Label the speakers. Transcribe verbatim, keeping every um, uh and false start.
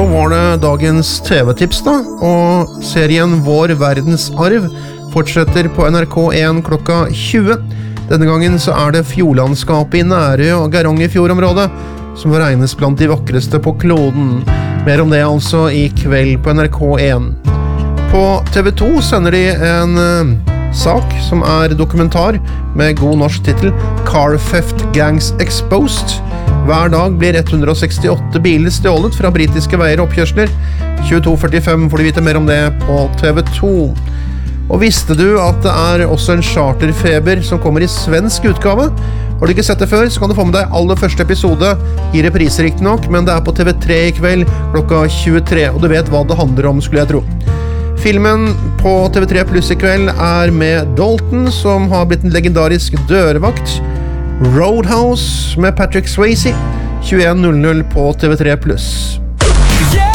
Speaker 1: Så var det dagens T V-tips da, og serien Vår verdensarv fortsetter på N R K en klokka tjue. Denne gangen så er det fjordlandskapet i Nærøy og Geiranger-fjordområdet som regnes blant de vakreste på kloden. Mer om det altså i kveld på N R K en. På T V to sender de en uh, sak som er dokumentar med god norsk titel Car Theft Gangs Exposed. Hver dag blir ett hundre sekstiåtte biler stjålet fra britiske veier og oppkjørsler. tjueto førtifem får du vite mer om det på T V to. Og visste du at det er også en charterfeber som kommer i svensk utgave? Har du ikke sett det før, så kan du få med deg aller første episode i repriser riktig nok, men det er på T V tre i kveld klokka tjuetre, og du vet hva det handler om, skulle jeg tro. Filmen på T V tre pluss i kveld er med Dalton, som har blitt en legendarisk dørvakt. Roadhouse med Patrick Swayze, tjueen null null på T V tre pluss. Yeah!